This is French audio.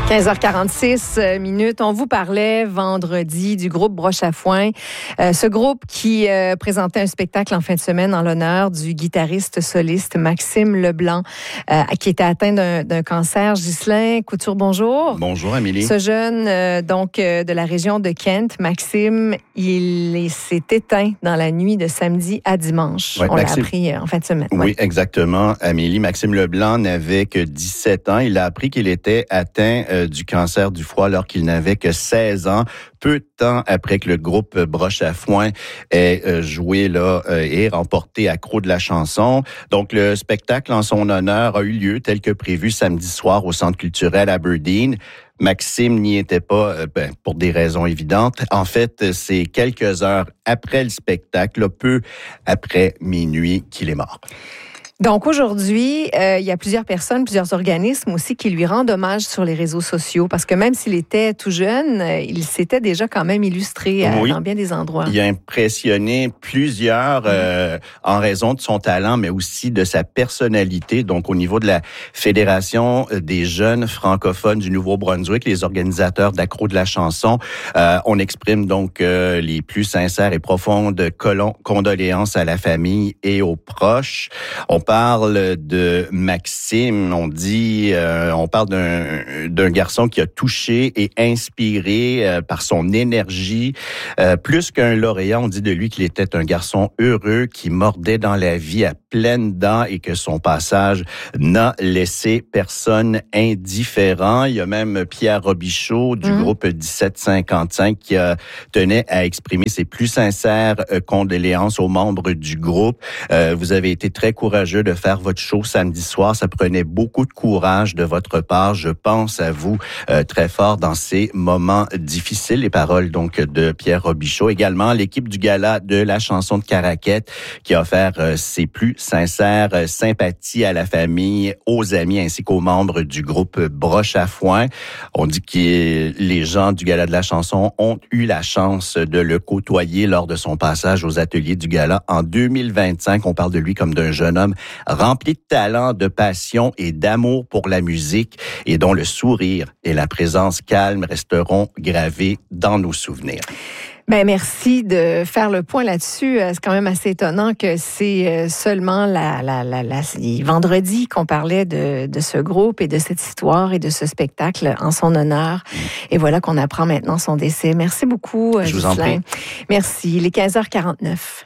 15h46 minutes. On vous parlait vendredi du groupe Broche à Foin. Ce groupe qui présentait un spectacle en fin de semaine en l'honneur du guitariste soliste Maxime Leblanc, qui était atteint d'un cancer. Ghislain Couture, bonjour. Bonjour, Amélie. Ce jeune, de la région de Kent, Maxime, il s'est éteint dans la nuit de samedi à dimanche. Ouais, On l'a appris en fin de semaine. Oui, exactement, Amélie. Maxime Leblanc n'avait que 17 ans. Il a appris qu'il était atteint du cancer du foie alors qu'il n'avait que 16 ans. Peu de temps après que le groupe Broche à Foin ait joué et remporté Accro de la chanson. Donc, le spectacle en son honneur a eu lieu tel que prévu samedi soir au Centre culturel Aberdeen. Maxime n'y était pas pour des raisons évidentes. En fait, c'est quelques heures après le spectacle, peu après minuit, qu'il est mort. Donc aujourd'hui, il y a plusieurs personnes, plusieurs organismes aussi qui lui rendent hommage sur les réseaux sociaux parce que même s'il était tout jeune, il s'était déjà quand même illustré dans bien des endroits. Il a impressionné plusieurs en raison de son talent, mais aussi de sa personnalité. Donc au niveau de la Fédération des jeunes francophones du Nouveau-Brunswick, les organisateurs d'Accro de la chanson, on exprime donc les plus sincères et profondes condoléances à la famille et aux proches. On parle de Maxime, on parle d'un garçon qui a touché et inspiré par son énergie. Plus qu'un lauréat, on dit de lui qu'il était un garçon heureux qui mordait dans la vie à pleines dents et que son passage n'a laissé personne indifférent. Il y a même Pierre Robichaud du groupe 1755 qui tenait à exprimer ses plus sincères condoléances aux membres du groupe. Vous avez été très courageux de faire votre show samedi soir. Ça prenait beaucoup de courage de votre part. Je pense à vous très fort dans ces moments difficiles. Les paroles donc de Pierre Robichaud. Également, l'équipe du gala de la chanson de Caraquette qui a offert ses plus sincères sympathies à la famille, aux amis ainsi qu'aux membres du groupe Broche à Foin. On dit que les gens du gala de la chanson ont eu la chance de le côtoyer lors de son passage aux ateliers du gala en 2025. On parle de lui comme d'un jeune homme rempli de talent, de passion et d'amour pour la musique et dont le sourire et la présence calme resteront gravés dans nos souvenirs. Ben merci de faire le point là-dessus. C'est quand même assez étonnant que c'est seulement vendredi qu'on parlait de ce groupe et de cette histoire et de ce spectacle en son honneur. Et voilà qu'on apprend maintenant son décès. Merci beaucoup, Je vous en prie. Merci. Il est 15h49.